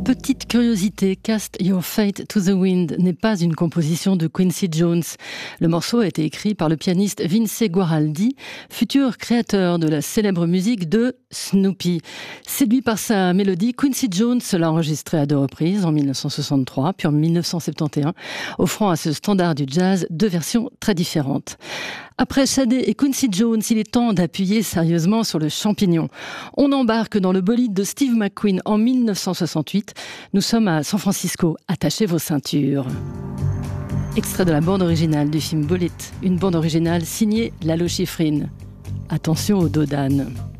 Petite curiosité, Cast Your Fate to the Wind n'est pas une composition de Quincy Jones. Le morceau a été écrit par le pianiste Vince Guaraldi, futur créateur de la célèbre musique de Snoopy. Séduit par sa mélodie, Quincy Jones l'a enregistré à 2 reprises, en 1963 puis en 1971, offrant à ce standard du jazz 2 versions très différentes. Après Sade et Quincy Jones, il est temps d'appuyer sérieusement sur le champignon. On embarque dans le bolide de Steve McQueen en 1968. Nous sommes à San Francisco. Attachez vos ceintures. Extrait de la bande originale du film Bullitt, une bande originale signée Lalo Schifrin. Attention au dos d'âne.